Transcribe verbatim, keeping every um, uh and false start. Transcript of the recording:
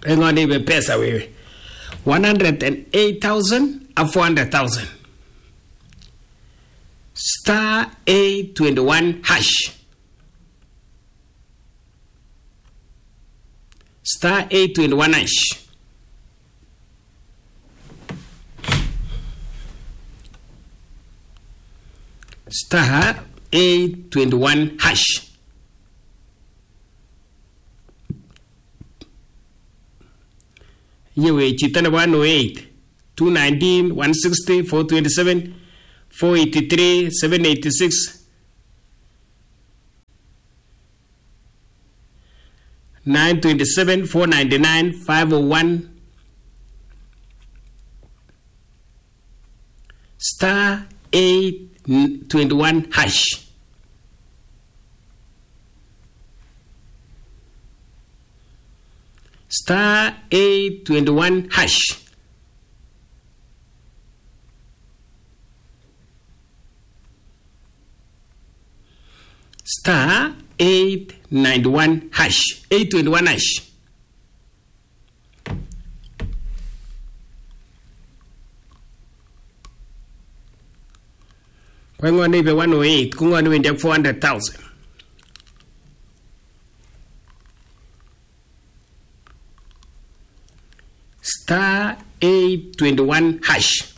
ngoni be pesa wewe one hundred eight thousand a four hundred thousand star eight twenty-one hash star eight twenty-one hash star eight twenty-one hash yewe chitana one oh eight two nineteen one sixty four twenty-seven four eighty-three seven eighty-six nine twenty-seven four ninety-nine five oh one star eight twenty-one hash star eight twenty-one hash star eight ninety-one hash eight twenty-one hash kwa ngone be one oh eight kungone wende four hundred thousand star eight twenty-one hash